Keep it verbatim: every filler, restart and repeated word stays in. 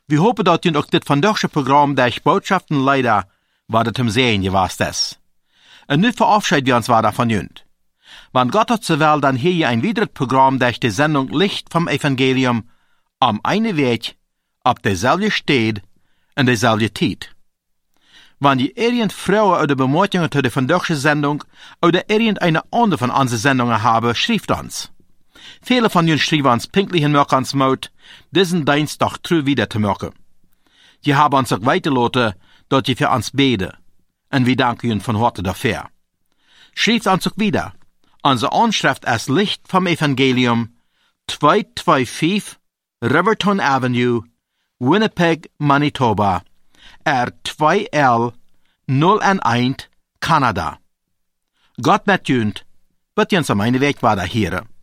Wir hopen dat jullie ook dit vandaagse programma der Botschaften leider wat het hem sehen gewast is. En nu verabschieden wir uns weiter von jullie. Wann Gott hat so will, dann hier ein weiteres Programm durch die Sendung Licht vom Evangelium am einen Weg, auf derselbe Stad und derselbe Tijd. Wann die irgend Frauen oder Bemerkungen zu der vandaagse Sendung oder irgendeine andere von unseren Sendungen haben, schreibt uns. Viele von uns schreiben uns pünktlich in Möckens Mut, diesen Dienstag treu wieder zu machen. Sie haben uns auch weitergelassen, dass sie für uns beten. Und wir danken ihnen von Harte dafür. Schreibt uns auch wieder. Unsere Anschrift ist Licht vom Evangelium, zweihunderfünfundzweißig Riverton Avenue, Winnipeg, Manitoba, R zwei L null eins, Kanada. Gott mit jünt, wird uns am einen Weg weiter hören.